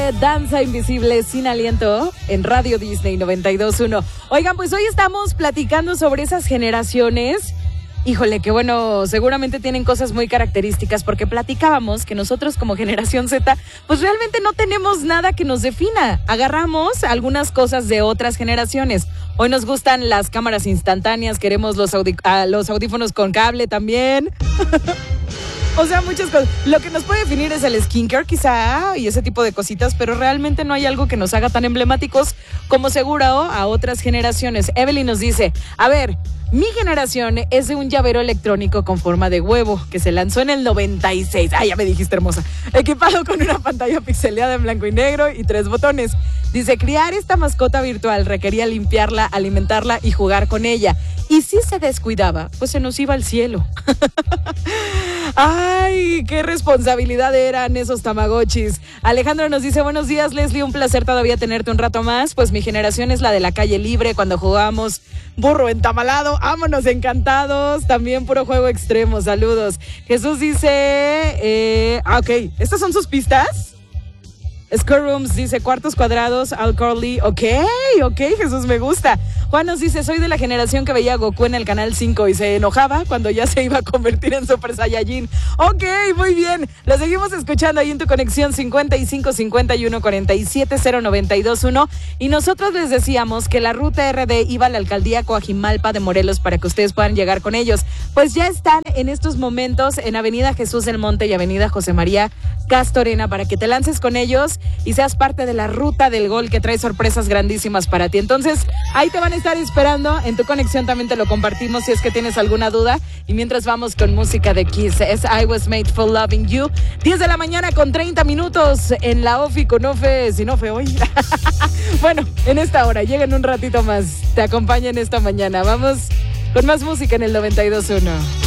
de Danza Invisible sin Aliento en Radio Disney 92.1. Oigan, pues hoy estamos platicando sobre esas generaciones. Híjole, que bueno, seguramente tienen cosas muy características porque platicábamos que nosotros como generación Z, pues realmente no tenemos nada que nos defina. Agarramos algunas cosas de otras generaciones. Hoy nos gustan las cámaras instantáneas, queremos los audífonos con cable también. O sea, muchas cosas. Lo que nos puede definir es el skincare quizá y ese tipo de cositas, pero realmente no hay algo que nos haga tan emblemáticos como seguro a otras generaciones. Evelyn nos dice, a ver, mi generación es de un llavero electrónico con forma de huevo que se lanzó en el 96. Ay, ya me dijiste hermosa. Equipado con una pantalla pixeleada en blanco y negro y 3 botones. Dice, criar esta mascota virtual requería limpiarla, alimentarla y jugar con ella. Y si se descuidaba, pues se nos iba al cielo. Ay, qué responsabilidad eran esos tamagotchis. Alejandro nos dice, buenos días Leslie, un placer todavía tenerte un rato más. Pues mi generación es la de la calle libre cuando jugábamos burro entamalado, vámonos encantados. También puro juego extremo, saludos. Jesús dice, ok, ¿estas son sus pistas? Scorrooms dice, cuartos cuadrados, Alcorley, ok, Jesús, me gusta. Juan nos dice, soy de la generación que veía a Goku en el Canal 5 y se enojaba cuando ya se iba a convertir en Super Saiyajin. Ok, muy bien, lo seguimos escuchando ahí en tu conexión 55 51 47 0921 y nosotros les decíamos que la ruta RD iba a la alcaldía Coajimalpa de Morelos para que ustedes puedan llegar con ellos. Pues ya están en estos momentos en Avenida Jesús del Monte y Avenida José María Castorena para que te lances con ellos y seas parte de la ruta del gol que trae sorpresas grandísimas para ti. Entonces, ahí te van a estar esperando. En tu conexión también te lo compartimos si es que tienes alguna duda. Y mientras vamos con música de Kiss, es I Was Made for Loving You. 10 de la mañana con 30 minutos en la OFI con Ofe, sin Ofe hoy. Bueno, en esta hora, lleguen un ratito más. Te acompañan esta mañana. Vamos con más música en el 92.1.